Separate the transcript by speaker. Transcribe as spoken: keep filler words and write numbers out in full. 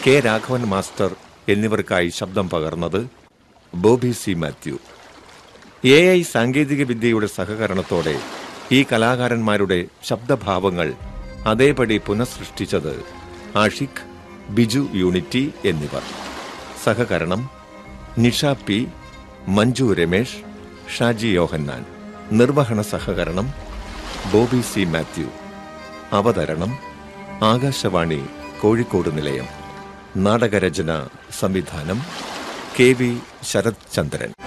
Speaker 1: K Raghavan master എന്നിവർക്കായി ശബ്ദം പകർന്നത് Bobby C Mathew. A I സാങ്കേതിക വിദ്യയുടെ സഹകരണത്തോടെ ഈ കലാകാരന്മാരുടെ ശബ്ദഭാവങ്ങൾ അതേപടി പുനഃസൃഷ്ടിച്ചത് ആഷിഖ്, ബിജു യൂണിറ്റി എന്നിവർ. സഹകരണം നിഷ പി, മഞ്ജു രമേഷ്, ഷാജി യോഹന്നാൻ. നിർവഹണ സഹകരണം ബോബി സി മാത്യു. അവതരണം ആകാശവാണി കോഴിക്കോട് നിലയം. നാടകരചന സംവിധാനം കെ വി ശരത് ചന്ദ്രൻ.